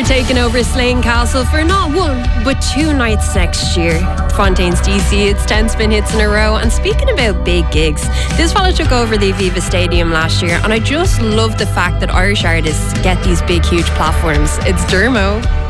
are taking over Slane Castle for not one, but 2 nights next year. Fontaine's DC, it's 10 spin hits in a row. And speaking about big gigs, this fella took over the Aviva Stadium last year, and I just love the fact that Irish artists get these big, huge platforms. It's Dermo.